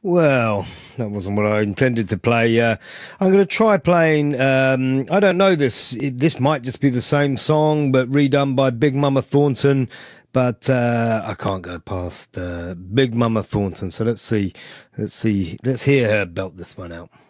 Well, that wasn't what I intended to play. I'm going to try playing. I don't know this. This might just be the same song, but redone by Big Mama Thornton. But I can't go past Big Mama Thornton. So let's see. Let's hear her belt this one out.